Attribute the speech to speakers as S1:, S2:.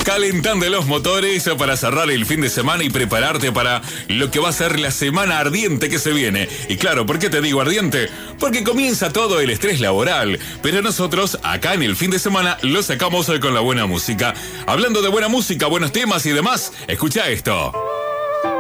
S1: calentando los motores para cerrar el fin de semana y prepararte para lo que va a ser la semana ardiente que se viene. Y claro, ¿por qué te digo ardiente? Porque comienza todo el estrés laboral, pero nosotros acá en el fin de semana lo sacamos con la buena música. Hablando de buena música, buenos temas y demás, escucha esto.